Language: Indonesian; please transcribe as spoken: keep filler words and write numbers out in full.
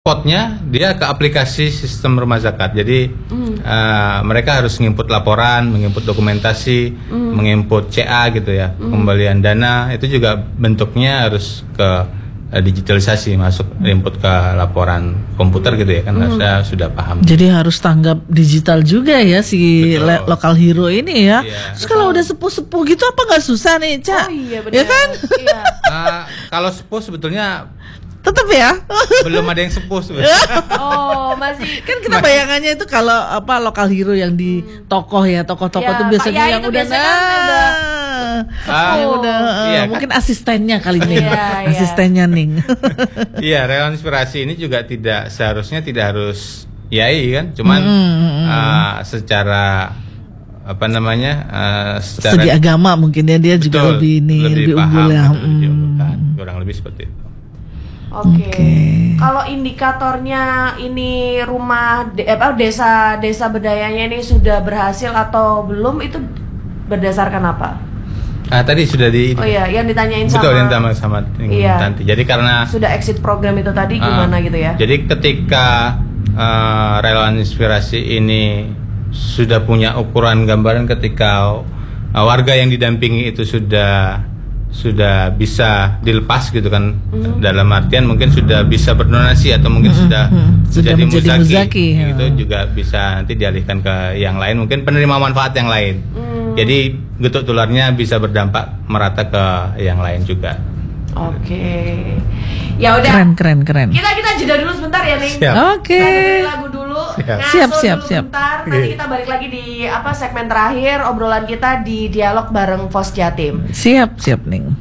Potnya dia ke aplikasi sistem rumah zakat. Jadi mm. uh, mereka harus menginput laporan, menginput dokumentasi, mm. menginput C A gitu ya, mm. pembalian dana. Itu juga bentuknya harus ke uh, digitalisasi, masuk input ke laporan komputer gitu ya kan. Mm. Saya sudah paham. Jadi harus tanggap digital juga ya si le- lokal hero ini ya. Iya. Terus kalau udah sepuh-sepuh gitu apa nggak susah nih, Cak? Oh iya benar. Ya kan? Iya. uh, kalau sepuh sebetulnya tetap ya. Belum ada yang sepuh sebetulnya. Oh, masih kan kita bayangannya itu kalau apa lokal hero yang di tokoh ya, tokoh-tokoh ya, tuh biasanya yang udah nah, kan udah ah, yang udah iya, mungkin kan? Asistennya kali ini. Iya, Asistennya Ning. Iya, relawan inspirasi ini juga tidak seharusnya tidak harus yai kan, cuman mm-hmm. uh, secara apa namanya uh, secara segi agama mungkin ya dia betul, juga lebih ini lebih, lebih paham, unggul ya. lebih diunggulkan, kurang lebih seperti itu. Oke. Okay. Okay. Kalau indikatornya ini rumah de, apa desa desa berdayanya ini sudah berhasil atau belum, itu berdasarkan apa? Ah tadi sudah di Oh iya, yang ditanyain betul, sama yang sama sama iya. Tanti. Jadi karena sudah exit program itu tadi gimana uh, gitu ya. Jadi ketika uh, relawan inspirasi ini sudah punya ukuran gambaran ketika uh, warga yang didampingi itu sudah sudah bisa dilepas gitu kan, mm. dalam artian mungkin sudah bisa berdonasi atau mungkin mm-hmm. sudah, sudah menjadi, menjadi muzaki, muzaki itu ya. Juga bisa nanti dialihkan ke yang lain, mungkin penerima manfaat yang lain. Mm. Jadi getuk tularnya bisa berdampak merata ke yang lain juga. Oke. Okay. Ya udah. Keren keren keren. Kita kita jeda dulu sebentar ya Ning. Oke. Okay. Kita lagu dulu. Siap siap dulu siap. siap. Bentar. Nanti kita balik lagi di apa segmen terakhir obrolan kita di dialog bareng Vos Jatim. Siap siap Ning.